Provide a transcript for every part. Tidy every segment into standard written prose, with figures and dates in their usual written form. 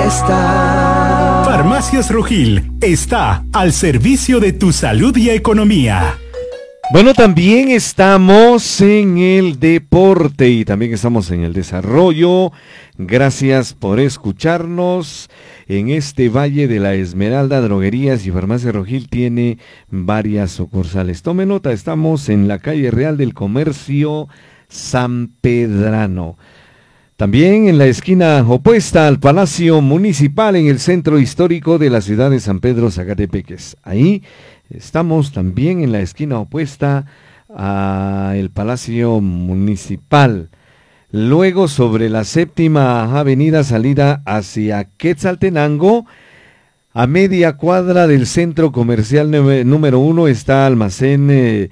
está. Farmacias Rojil está al servicio de tu salud y economía. Bueno, también estamos en el deporte y también estamos en el desarrollo. Gracias por escucharnos. En este Valle de la Esmeralda, Droguerías y Farmacia Rojil tiene varias sucursales. Tome nota, estamos en la calle Real del Comercio San Pedrano. También en la esquina opuesta al Palacio Municipal en el centro histórico de la ciudad de San Pedro Zacatepeques. Ahí estamos también en la esquina opuesta al Palacio Municipal. Luego sobre la Séptima Avenida salida hacia Quetzaltenango, a media cuadra del centro comercial número 1 está Almacén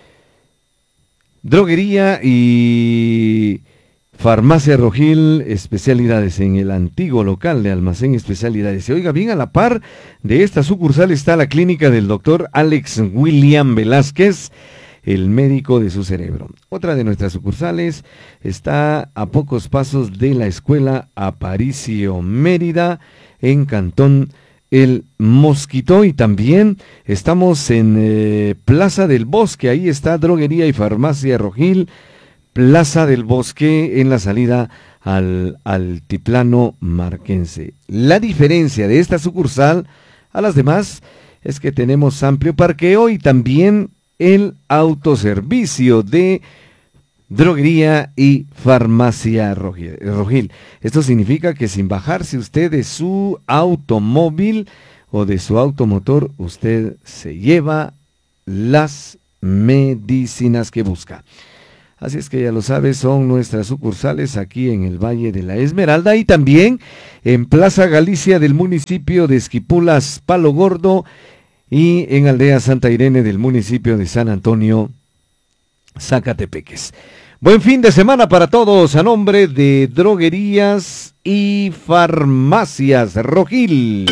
Droguería y Farmacia Rojil Especialidades, en el antiguo local de Almacén Especialidades. Y oiga bien, a la par de esta sucursal está la clínica del doctor Alex William Velázquez, el médico de su cerebro. Otra de nuestras sucursales está a pocos pasos de la escuela Aparicio Mérida, en Cantón El Mosquito. Y también estamos en Plaza del Bosque, ahí está Droguería y Farmacia Rojil, Plaza del Bosque, en la salida al altiplano marquense. La diferencia de esta sucursal a las demás es que tenemos amplio parqueo y también el autoservicio de Droguería y Farmacia Rojil. Esto significa que sin bajarse usted de su automóvil o de su automotor, usted se lleva las medicinas que busca. Así es que ya lo sabes, son nuestras sucursales aquí en el Valle de la Esmeralda y también en Plaza Galicia del municipio de Esquipulas, Palo Gordo, y en Aldea Santa Irene del municipio de San Antonio, Zacatepeques. Buen fin de semana para todos a nombre de Droguerías y Farmacias Rojil.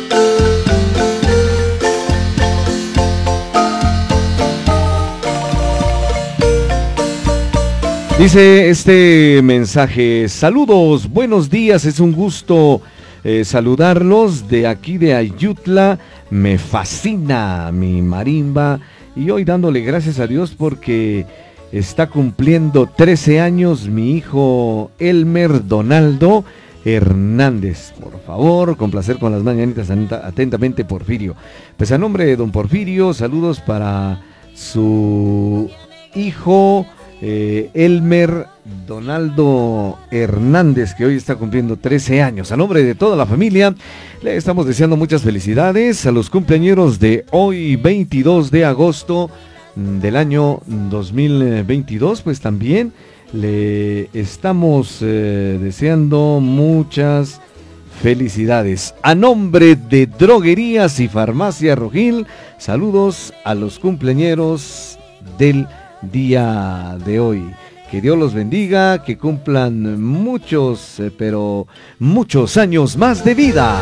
Dice este mensaje: saludos, buenos días, es un gusto saludarlos de aquí de Ayutla. Me fascina mi marimba y hoy dándole gracias a Dios porque está cumpliendo 13 años mi hijo Elmer Donaldo Hernández. Por favor, complacer con las mañanitas, atentamente Porfirio. Pues a nombre de don Porfirio, saludos para su hijo Elmer Donaldo Hernández, que hoy está cumpliendo 13 años. A nombre de toda la familia, le estamos deseando muchas felicidades a los cumpleañeros de hoy, 22 de agosto del año 2022. Pues también le estamos deseando muchas felicidades. A nombre de Droguerías y Farmacia Rojil, saludos a los cumpleañeros del día de hoy. Que Dios los bendiga, que cumplan muchos, pero muchos años más de vida.